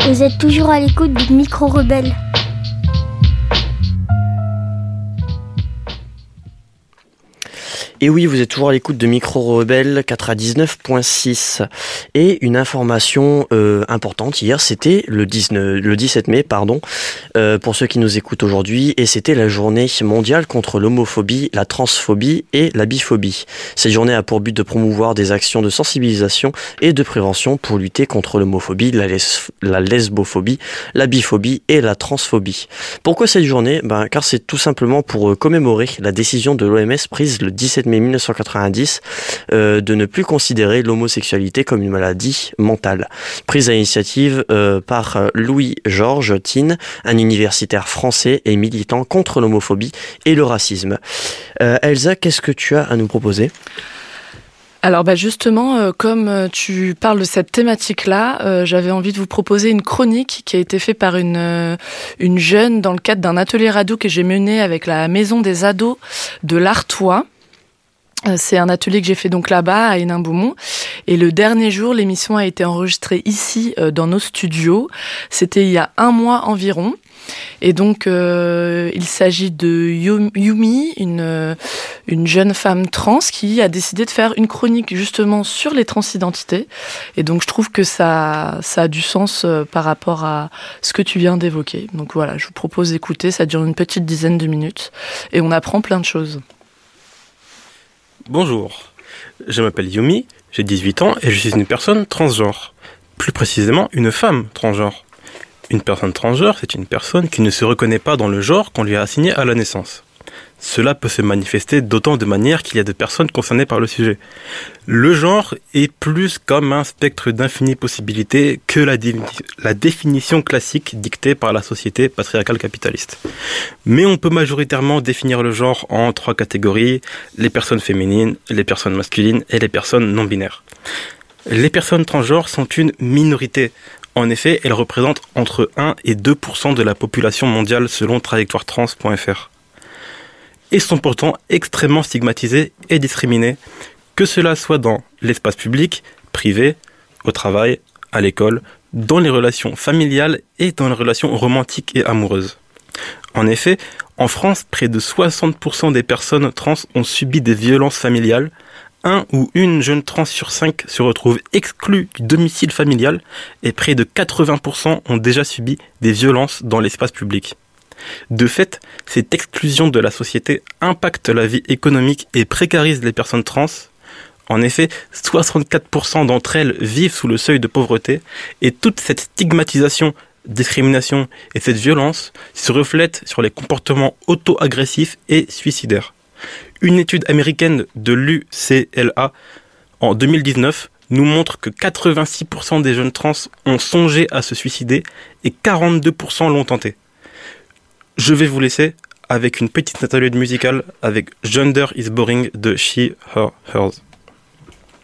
Vous êtes toujours à l'écoute du Micro Rebelle. Et oui, vous êtes toujours à l'écoute de Micro Rebelle 99.6. Et une information importante, hier c'était le 17 mai, pour ceux qui nous écoutent aujourd'hui, et c'était la journée mondiale contre l'homophobie, la transphobie et la biphobie. Cette journée a pour but de promouvoir des actions de sensibilisation et de prévention pour lutter contre l'homophobie, la lesbophobie, la biphobie et la transphobie. Pourquoi cette journée ? Car c'est tout simplement pour commémorer la décision de l'OMS prise le 17 mai 1990 de ne plus considérer l'homosexualité comme une maladie mentale. Prise à l'initiative par Louis-Georges Thine, un universitaire français et militant contre l'homophobie et le racisme. Elsa, qu'est-ce que tu as à nous proposer ? Alors justement, comme tu parles de cette thématique-là, j'avais envie de vous proposer une chronique qui a été faite par une jeune dans le cadre d'un atelier radio que j'ai mené avec la Maison des ados de l'Artois. C'est un atelier que j'ai fait donc là-bas, à Hénin-Beaumont. Et le dernier jour, l'émission a été enregistrée ici, dans nos studios. C'était il y a 1 mois environ. Et donc, il s'agit de Yumi, une jeune femme trans qui a décidé de faire une chronique justement sur les transidentités. Et donc, je trouve que ça a du sens par rapport à ce que tu viens d'évoquer. Donc voilà, je vous propose d'écouter. Ça dure une petite dizaine de minutes. Et on apprend plein de choses. Bonjour, je m'appelle Yumi, j'ai 18 ans et je suis une personne transgenre. Plus précisément, une femme transgenre. Une personne transgenre, c'est une personne qui ne se reconnaît pas dans le genre qu'on lui a assigné à la naissance. Cela peut se manifester d'autant de manières qu'il y a de personnes concernées par le sujet. Le genre est plus comme un spectre d'infinies possibilités que la définition classique dictée par la société patriarcale capitaliste. Mais on peut majoritairement définir le genre en 3 catégories, les personnes féminines, les personnes masculines et les personnes non-binaires. Les personnes transgenres sont une minorité. En effet, elles représentent entre 1 et 2% de la population mondiale selon trajectoiretrans.fr. Et sont pourtant extrêmement stigmatisés et discriminés, que cela soit dans l'espace public, privé, au travail, à l'école, dans les relations familiales et dans les relations romantiques et amoureuses. En effet, en France, près de 60% des personnes trans ont subi des violences familiales. 1 ou une jeune trans sur 5 se retrouve exclue du domicile familial et près de 80% ont déjà subi des violences dans l'espace public. De fait, cette exclusion de la société impacte la vie économique et précarise les personnes trans. En effet, 64% d'entre elles vivent sous le seuil de pauvreté et toute cette stigmatisation, discrimination et cette violence se reflètent sur les comportements auto-agressifs et suicidaires. Une étude américaine de l'UCLA en 2019 nous montre que 86% des jeunes trans ont songé à se suicider et 42% l'ont tenté. Je vais vous laisser avec une petite interlude musicale avec Gender is Boring de She, Her, Hers.